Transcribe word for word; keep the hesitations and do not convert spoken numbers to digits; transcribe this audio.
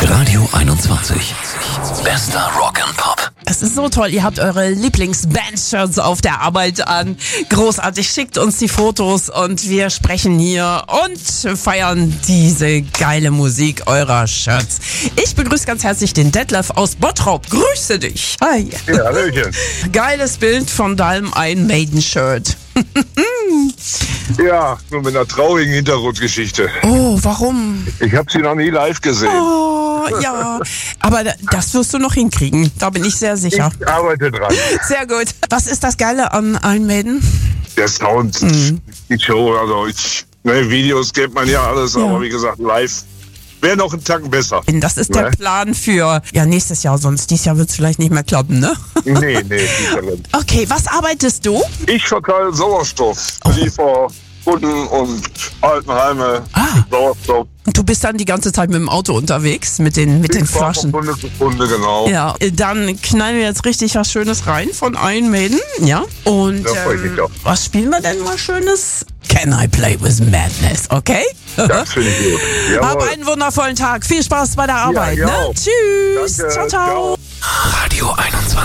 Radio einundzwanzig. Bester Rock and Pop. Es ist so toll, ihr habt eure Lieblings-Band-Shirts auf der Arbeit an. Großartig, schickt uns die Fotos und wir sprechen hier und feiern diese geile Musik eurer Shirts. Ich begrüße ganz herzlich den Detlef aus Bottrop. Grüße dich. Hi. Ja, Hallöchen. Geiles Bild von deinem Iron Maiden-Shirt. Ja, nur mit einer traurigen Hintergrundgeschichte. Oh, warum? Ich habe sie noch nie live gesehen. Oh, ja. Aber das wirst du noch hinkriegen. Da bin ich sehr sicher. Ich arbeite dran. Sehr gut. Was ist das Geile an Iron Maiden? Der Sound, Mhm. die Show, also ich, ne, Videos kennt man ja alles, Ja. aber wie gesagt, live wäre noch einen Tacken besser. Das ist der Ne? Plan für ja, nächstes Jahr, sonst dieses Jahr wird es vielleicht nicht mehr klappen, ne? Nee, nee, nicht darin. Okay, was arbeitest du? Ich verteile Sauerstoff. Oh. Liefer Kunden und Altenheime Ah. Sauerstoff. Du bist dann die ganze Zeit mit dem Auto unterwegs, mit den, mit den Ich fahr Flaschen. von Kunde zu Kunde, genau. Ja, dann knallen wir jetzt richtig was Schönes rein von Iron Maiden, ja? Und Da freu ich mich ähm, drauf. was spielen wir denn mal Schönes? Can I Play With Madness, okay? Das finde ich gut. Hab Jawohl. einen wundervollen Tag. Viel Spaß bei der Arbeit, ihr ne? auch. Tschüss. Danke, Ciao, ciao. ciao. Radio einundzwanzig.